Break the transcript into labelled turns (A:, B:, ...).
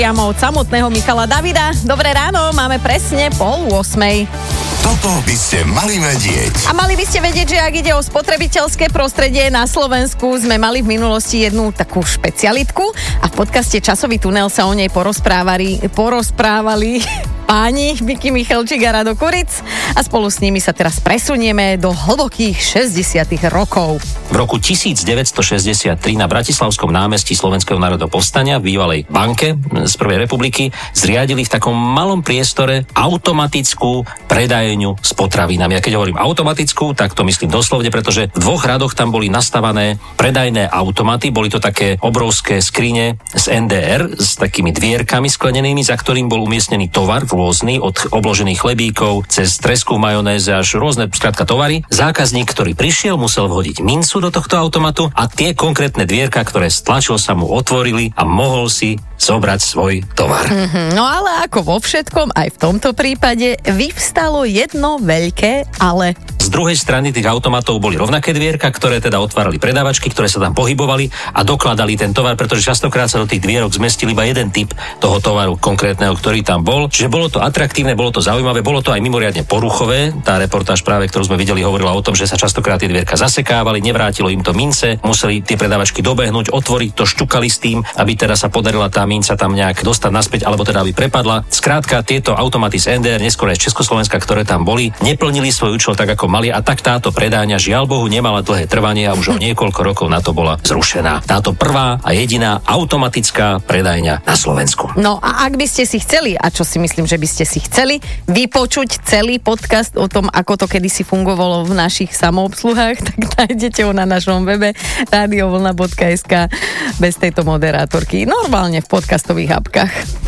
A: Priamo od samotného Michala Davida. Dobré ráno, máme presne 7:30.
B: Toto by ste mali vedieť.
A: A mali by ste vedieť, že ak ide o spotrebiteľské prostredie na Slovensku, sme mali v minulosti jednu takú špecialitku a v podcaste Časový tunel sa o nej porozprávali páni Miky Michalčík a Rado Kuric a spolu s nimi sa teraz presunieme do hlbokých 60. rokov.
C: V roku 1963 na Bratislavskom námestí Slovenského národného povstania v bývalej banke z Prvej republiky zriadili v takom malom priestore automatickú predajňu s potravinami. A keď hovorím automatickú, tak to myslím doslovne, pretože v 2 radoch tam boli nastavané predajné automaty. Boli to také obrovské skrine z NDR s takými dvierkami sklenenými, za ktorým bol umiestnený tovar rôzny, od obložených chlebíkov cez tresku v majonéze až rôzne skrátka tovary. Zákazník, ktorý prišiel, musel vhodiť mincu do tohto automatu a tie konkrétne dvierka, ktoré stlačil, sa mu otvorili a mohol si zobrať svoj tovar.
A: No ale ako vo všetkom, aj v tomto prípade vyvstalo jedno veľké ale.
C: Z druhej strany tých automatov boli rovnaké dvierka, ktoré teda otvárali predávačky, ktoré sa tam pohybovali a dokladali ten tovar, pretože častokrát sa do tých dvierok zmestil iba jeden typ toho tovaru konkrétneho, ktorý tam bol. Čiže bolo to atraktívne, bolo to zaujímavé, bolo to aj mimoriadne poruchové. Tá reportáž práve, ktorú sme videli, hovorila o tom, že sa častokrát tie dvierka zasekávali, nevrátilo im to mince, museli tie predávačky dobehnúť, otvoriť to, šťukali s tým, aby teda sa podarila tá minca tam nejak dostať naspäť, alebo teda aby prepadla. Skrátka, tieto automaty z NDR, neskôr aj z Československa, ktoré tam boli, neplnili svoj účel tak ako mali a tak táto predáňa žiaľ Bohu nemala dlhé trvanie a už o niekoľko rokov na to bola zrušená. Táto prvá a jediná automatická predajňa na Slovensku.
A: No a ak by ste si chceli, a čo si myslím, že by ste si chceli, vypočuť celý podcast o tom, ako to kedysi fungovalo v našich samoobsluhách, tak nájdete ho na našom webe radiovlna.sk bez tejto moderátorky. Normálne v podcastových apkách.